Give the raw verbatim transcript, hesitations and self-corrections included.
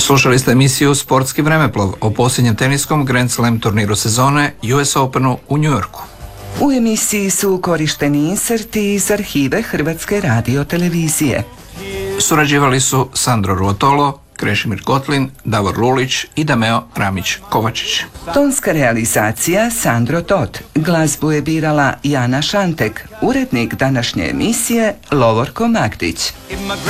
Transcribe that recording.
Slušali ste emisiju Sportski vremeplov o posljednjem teniskom Grand Slam turniru sezone U S Openu u New Yorku. U emisiji su korišteni inserti iz arhive Hrvatske radiotelevizije. Surađivali su Sandro Ruotolo, Krešimir Kotlin, Davor Lulić i Dameo Ramić-Kovačić. Tonska realizacija Sandro Tot. Glazbu je birala Jana Šantek. Urednik današnje emisije Lovorko Magdić.